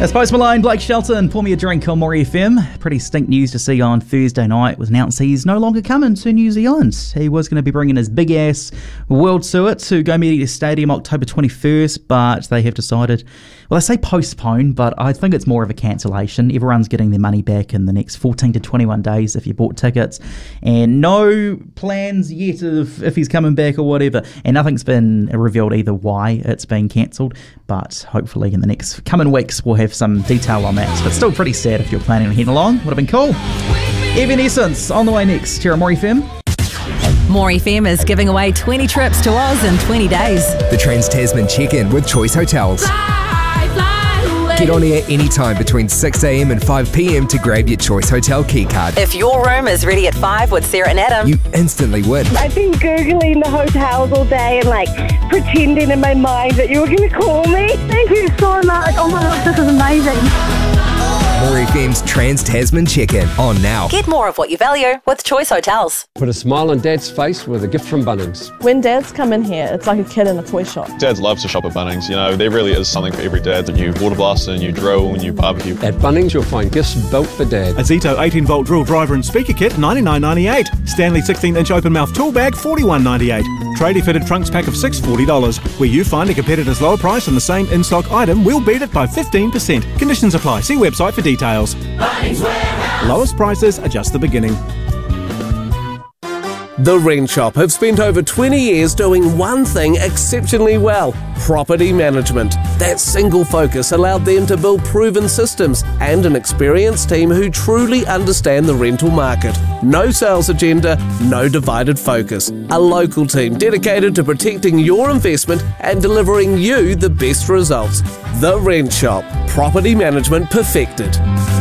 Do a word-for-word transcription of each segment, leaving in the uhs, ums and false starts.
That's Post Malone, Blake Shelton, Pour Me a Drink on More F M. Pretty stink news to see on Thursday night. It was announced he's no longer coming to New Zealand. He was going to be bringing his big-ass world tour to Go Media Stadium October twenty-first, but they have decided, well, they say postpone, but I think it's more of a cancellation. Everyone's getting their money back in the next fourteen to twenty-one days if you bought tickets, and no plans yet of if he's coming back or whatever, and nothing's been revealed either why it's been cancelled, but hopefully in the next coming weeks we'll have some detail on that. But still pretty sad if you're planning on heading along. Would have been cool. Evanescence on the way next here on More F M. More F M is giving away twenty trips to Oz in twenty days. The Trans-Tasman check-in with Choice Hotels. Fly, fly away. Get on air anytime between six a.m. and five p.m. to grab your Choice Hotel keycard. If your room is ready at five with Sarah and Adam, You instantly win. I've been Googling the hotels all day and like pretending in my mind that you were going to call me. Thank you so much. Oh my gosh, this is amazing. More F M's Trans-Tasman check-in on now. get more of what you value with Choice Hotels. Put a smile on Dad's face with a gift from Bunnings. When dads come in here, it's like a kid in a toy shop. Dads love to shop at Bunnings. You know, there really is something for every dad. A new water blaster, a new drill, a new barbecue. At Bunnings, you'll find gifts built for Dad. A Zito eighteen volt drill driver and speaker kit, ninety-nine ninety-eight. Stanley sixteen inch open mouth tool bag, forty-one ninety-eight. Tradie fitted trunks pack of six, forty dollars. Where you find a competitor's lower price on the same in-stock item, we'll beat it by fifteen percent. Conditions apply. See website for details. Lowest prices are just the beginning. The Rent Shop have spent over twenty years doing one thing exceptionally well: property management. That single focus allowed them to build proven systems and an experienced team who truly understand the rental market. No sales agenda, no divided focus. A local team dedicated to protecting your investment and delivering you the best results. The Rent Shop. Property management perfected.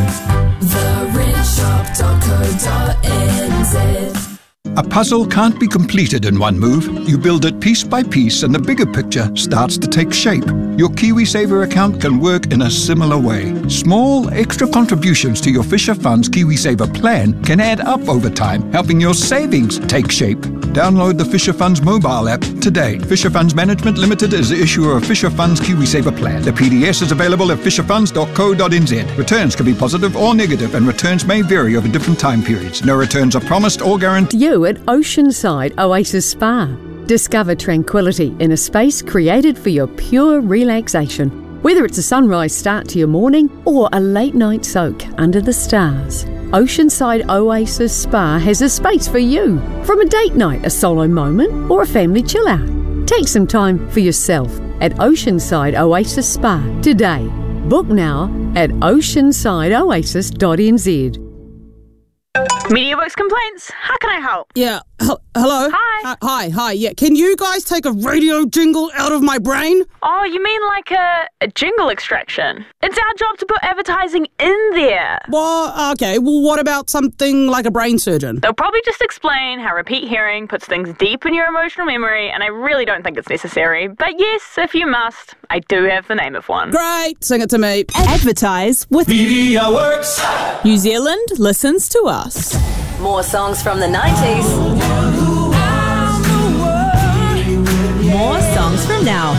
the rent shop dot co dot n z. A puzzle can't be completed in one move. You build it piece by piece and the bigger picture starts to take shape. Your KiwiSaver account can work in a similar way. Small extra contributions to your Fisher Funds KiwiSaver plan can add up over time, helping your savings take shape. Download the Fisher Funds mobile app today. Fisher Funds Management Limited is the issuer of Fisher Funds KiwiSaver plan. The P D S is available at fisher funds dot co dot n z. Returns can be positive or negative, and returns may vary over different time periods. No returns are promised or guaranteed. You at Oceanside Oasis Spa. Discover tranquility in a space created for your pure relaxation. Whether it's a sunrise start to your morning or a late night soak under the stars, Oceanside Oasis Spa has a space for you. From a date night, a solo moment, or a family chill out. Take some time for yourself at Oceanside Oasis Spa today. Book now at oceanside oasis dot n z. MediaWorks complaints. How can I help? Yeah. H- hello? Hi. Uh, hi, hi. Yeah. Can you guys take a radio jingle out of my brain? Oh, you mean like a, a jingle extraction? It's our job to put advertising in there. Well, okay. Well, what about something like a brain surgeon? They'll probably just explain how repeat hearing puts things deep in your emotional memory, and I really don't think it's necessary. But yes, if you must, I do have the name of one. Great. Sing it to me. Advertise with MediaWorks. New Zealand listens to us. More songs from the nineties. More songs from now.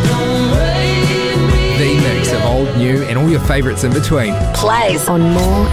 The mix of old, new, and all your favourites in between. Plays on More